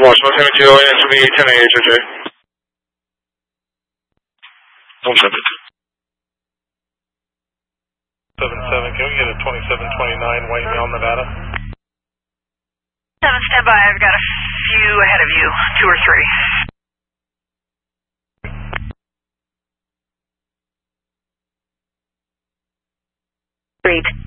Washington 72, answer me 10 AHJ. 1 second. 77, can we get a 2729 White Mill, Nevada? 7, stand by. I've got a few ahead of you, 2 or 3. Great.